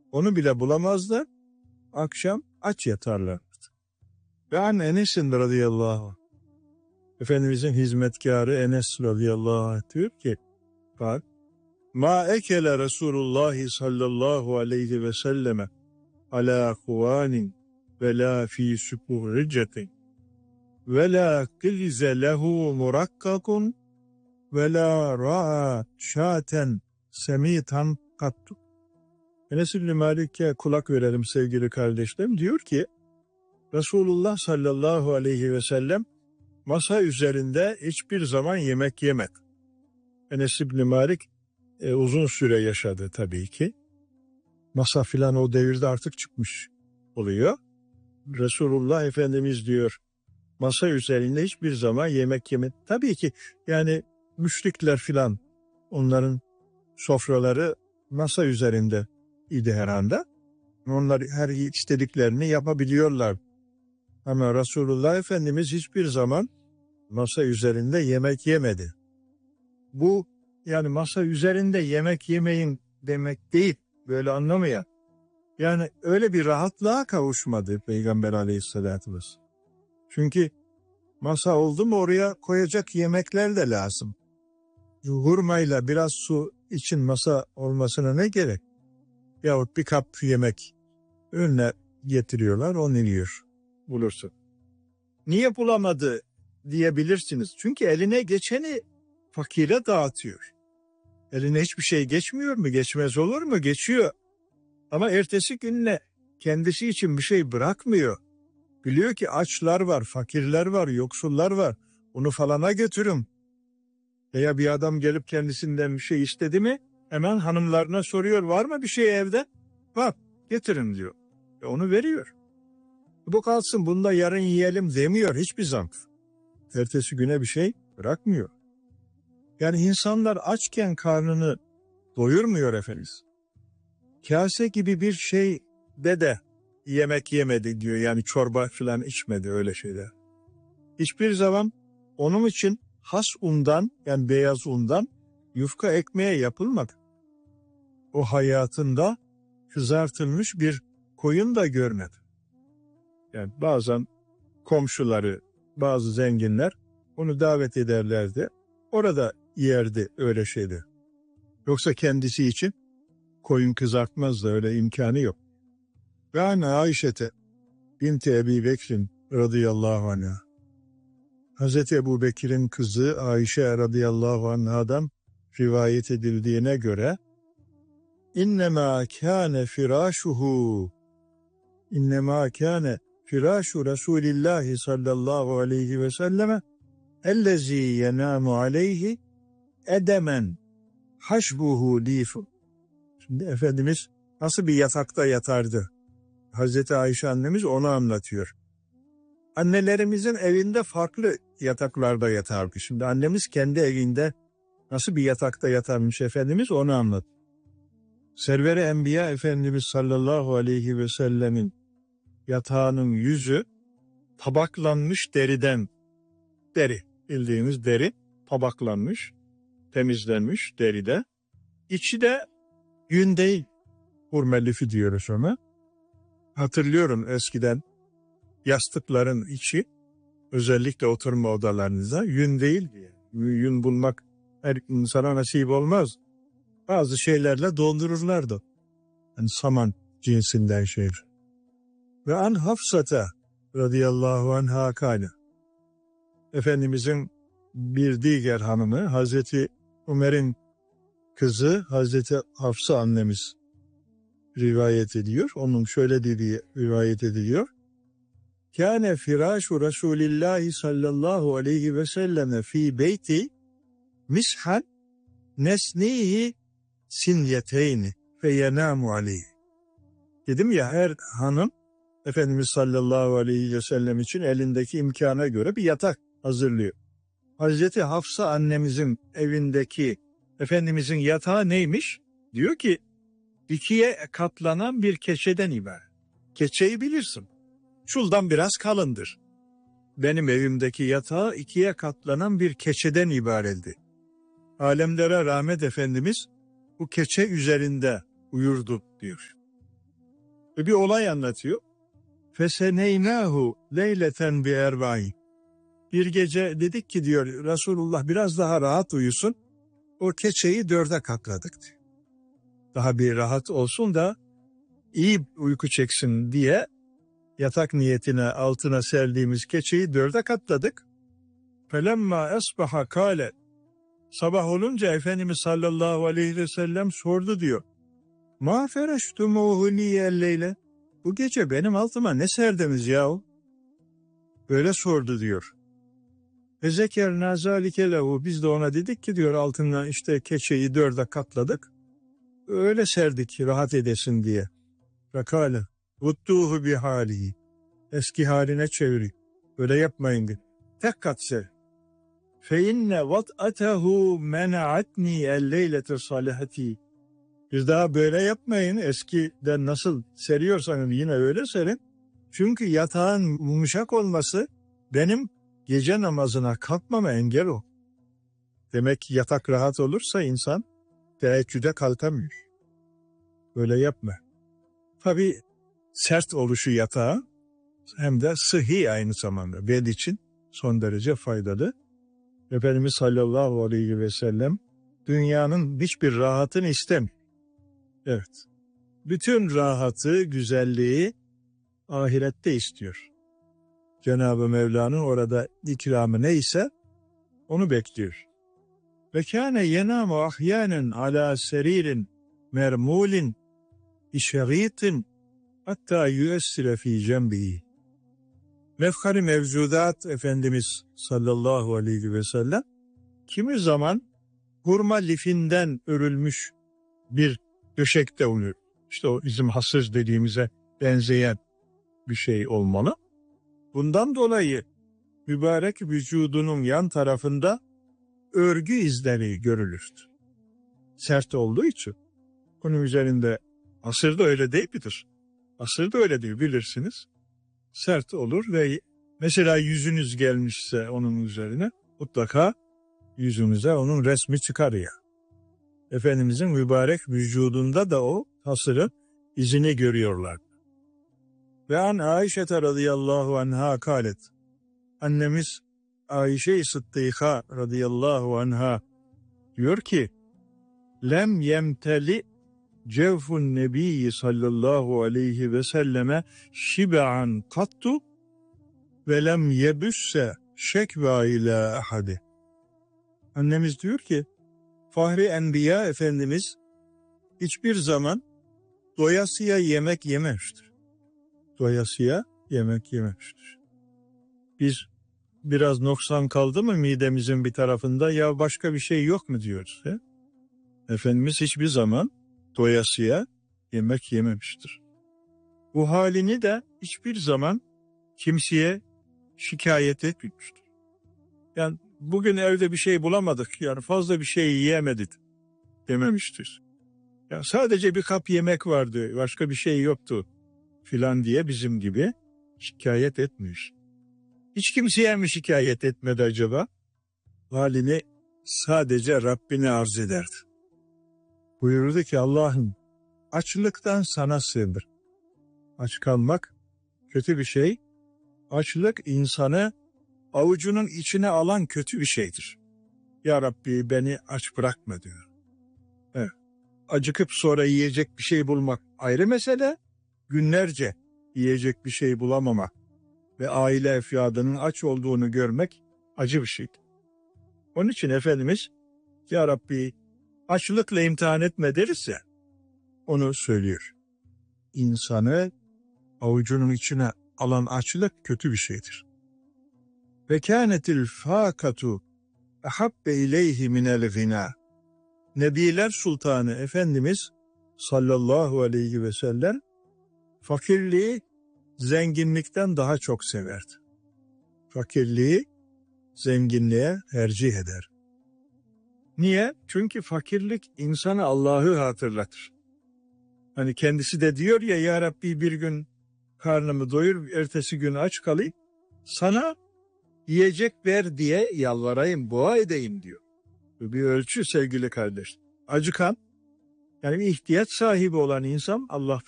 Onu bile bulamazlar. Akşam aç yatarlar. Ve an Enes'in radıyallahu anh. Efendimizin hizmetkarı Enes radıyallahu anh diyor ki, bak, ma ekele Resulullah sallallahu aleyhi ve selleme ala huvanin ve la fi süpuricetin ve la kilize lehu murakkakun ve la ra'a şaten semitan kattu. Enes İbni Malik'e kulak verelim sevgili kardeşlerim. Diyor ki, Resulullah sallallahu aleyhi ve sellem masa üzerinde hiçbir zaman yemek yemedi. Enes İbni Malik uzun süre yaşadı tabii ki. Masa filan o devirde artık çıkmış oluyor. Resulullah Efendimiz diyor, masa üzerinde hiçbir zaman yemek yemedi. Tabii ki yani müşrikler filan, onların sofraları masa üzerinde idi herhalde. Onlar her istediklerini yapabiliyorlar. Ama Resulullah Efendimiz hiçbir zaman masa üzerinde yemek yemedi. Bu yani masa üzerinde yemek yemeyin demek değil. Böyle anlamaya. Yani öyle bir rahatlığa kavuşmadı Peygamber Aleyhisselatü Vesselam. Çünkü masa oldu mu oraya koyacak yemekler de lazım. Hurmayla biraz su için masa olmasına ne gerek? Yahut bir kap yemek önüne getiriyorlar, onu yiyor. Bulursun. Niye bulamadı diyebilirsiniz. Çünkü eline geçeni fakire dağıtıyor. Eline hiçbir şey geçmiyor mu? Geçmez olur mu? Geçiyor. Ama ertesi gününe kendisi için bir şey bırakmıyor. Biliyor ki açlar var, fakirler var, yoksullar var. Onu falana götürün. Veya bir adam gelip kendisinden bir şey istedi mi hemen hanımlarına soruyor, var mı bir şey evde? Var, getirin diyor. Onu veriyor. Bu kalsın, bunu da yarın yiyelim demiyor hiçbir zaman. Ertesi güne bir şey bırakmıyor. Yani insanlar açken karnını doyurmuyor Efendimiz. Kase gibi bir şey de yemek yemedi diyor. Yani çorba falan içmedi, öyle şeyler. Hiçbir zaman onun için has undan, yani beyaz undan yufka ekmeğe yapılmadı. O hayatında kızartılmış bir koyun da görmedi. Yani bazen komşuları, bazı zenginler onu davet ederlerdi. Orada yerdi öyle şeydi. Yoksa kendisi için koyun kızartmaz da, öyle imkanı yok. Ve anne Ayşe'te binti Ebi Bekir'in radıyallahu anh'a, Hazreti Ebu Bekir'in kızı Ayşe radıyallahu anh'dan rivayet edildiğine göre İnnemâ kâne firâşuhu Resulillahi sallallahu aleyhi ve selleme ellezî yenâmu aleyhi edemen haşbuhu lîfun. Şimdi Efendimiz nasıl bir yatakta yatardı? Hazreti Ayşe annemiz onu anlatıyor. Annelerimizin evinde farklı yataklarda yatardı. Şimdi annemiz kendi evinde nasıl bir yatakta yatarmış Efendimiz, onu anlat. Server-i Enbiya Efendimiz sallallahu aleyhi ve sellemin yatağının yüzü tabaklanmış deriden, bildiğimiz deri tabaklanmış, temizlenmiş deride. İçi de yün değil, hurme lifi diyoruz ona. Hatırlıyorum eskiden yastıkların içi, özellikle oturma odalarınıza yün değil diye. Yün bulmak her insana nasip olmaz. Bazı şeylerle doldururlardı. Yani saman cinsinden şeyler. Ve an Hafsata radıyallahu anha kâne. Efendimizin bir diğer hanımı Hazreti Ömer'in kızı Hazreti Hafsa annemiz rivayet ediyor. Onun şöyle dediği rivayet ediliyor. Kâne firâşu Resulillahi sallallahu aleyhi ve selleme fî beyti mishan nesnihi sinyeteyni fe yenâmu aleyhi. Dedim ya, her hanım Efendimiz sallallahu aleyhi ve sellem için elindeki imkana göre bir yatak hazırlıyor. Hazreti Hafsa annemizin evindeki Efendimizin yatağı neymiş? Diyor ki 2'ye katlanan bir keçeden ibaret. Keçeyi bilirsin. Çuldan biraz kalındır. Benim evimdeki yatağı 2'ye katlanan bir keçeden ibaretti. Alemlere rahmet Efendimiz bu keçe üzerinde uyurdu diyor. Bir olay anlatıyor. Feseneynahu leyleten bi erba'i. Bir gece dedik ki diyor Resulullah biraz daha rahat uyusun. O keçeyi 4'e katladık diyor. Daha bir rahat olsun da iyi uyku çeksin diye yatak niyetine altına serdiğimiz keçeyi 4'e katladık. Felemma esbaha kâle. Sabah olunca Efendimiz sallallahu aleyhi ve sellem sordu diyor. Ma fereştumuhu niyelleyle. Bu gece benim altıma ne serdiniz yahu? Böyle sordu diyor. Ve zekerna zâlike lehu. Biz de ona dedik ki diyor altından işte keçeyi 4'e katladık. Öyle serdik rahat edesin diye. Rakale. Vuttuhu bi halihi. Eski haline çeviri. Öyle yapmayın diye. Tek kat ser. Fe inne vat'atehu mena'atni el-leylete salihati. Bir daha böyle yapmayın. Eskiden nasıl seriyorsanız yine öyle serin. Çünkü yatağın yumuşak olması benim gece namazına kalkmama engel o. Demek ki yatak rahat olursa insan teheccüde kalkamıyor. Böyle yapma. Tabii sert oluşu yatağı hem de sıhhi aynı zamanda. Bed için son derece faydalı. Efendimiz sallallahu aleyhi ve sellem dünyanın hiçbir rahatını istemiyor. Evet. Bütün rahatı, güzelliği ahirette istiyor. Cenab-ı Mevla'nın orada ikramı neyse onu bekliyor. Ve kâne yenâmu ahyânen alâ seririn mermûlin işeritin hatta yüessire fî cembihi. Mefkar-ı mevcudat Efendimiz sallallahu aleyhi ve sellem kimi zaman hurma lifinden örülmüş bir döşekte uyur. İşte o bizim hasır dediğimize benzeyen bir şey olmalı. Bundan dolayı mübarek vücudunun yan tarafında örgü izleri görülür. Sert olduğu için. Onun üzerinde asırda öyle değil midir? Asırda öyle değil bilirsiniz. Sert olur ve mesela yüzünüz gelmişse onun üzerine mutlaka yüzünüze onun resmi çıkar ya. Efendimizin mübarek vücudunda da o hasırın izini görüyorlar. Ve an Ayşe radıyallahu anha kâlet. Annemiz Ayşe-i Sıddıka radıyallahu anha diyor ki lem yemteli cevfun nebiyyi sallallahu aleyhi ve selleme şib'an kattu ve lem yebüsse şekva ila ahadi. Annemiz diyor ki Fahri Enbiya Efendimiz hiçbir zaman doyasıya yemek yememiştir. Doyasıya yemek yememiştir. Biz biraz noksan kaldı mı midemizin bir tarafında ya başka bir şey yok mu diyoruz. He? Efendimiz hiçbir zaman doyasıya yemek yememiştir. Bu halini de hiçbir zaman kimseye şikayet etmemiştir. Yani bugün evde bir şey bulamadık, yani fazla bir şey yiyemedik dememiştir. Ya sadece bir kap yemek vardı, başka bir şey yoktu filan diye bizim gibi şikayet etmiş. Hiç kimseye mi şikayet etmedi acaba? Halini sadece Rabbine arz ederdi. Buyurdu ki Allah'ım açlıktan sana sığınır. Aç kalmak kötü bir şey. Açlık insanı avucunun içine alan kötü bir şeydir. Ya Rabbi beni aç bırakma diyor. Evet. Acıkıp sonra yiyecek bir şey bulmak ayrı mesele. Günlerce yiyecek bir şey bulamamak ve aile efradının aç olduğunu görmek acı bir şeydir. Onun için Efendimiz Ya Rabbi açlıkla imtihan etme derse onu söylüyor. İnsanı avucunun içine alan açlık kötü bir şeydir. Ve kânetil fâkatu ehabbe ileyhi minel gînâ. Nebiler Sultanı Efendimiz sallallahu aleyhi ve sellem fakirliği zenginlikten daha çok severdi. Fakirliği zenginliğe tercih eder. Niye? Çünkü fakirlik insana Allah'ı hatırlatır. Hani kendisi de diyor ya Ya Rabbi bir gün karnımı doyur, ertesi gün aç kalayım. Sana yiyecek ver diye yalvarayım, dua edeyim diyor. Bu bir ölçü sevgili kardeş. Acıkan, yani bir ihtiyaç sahibi olan insan Allah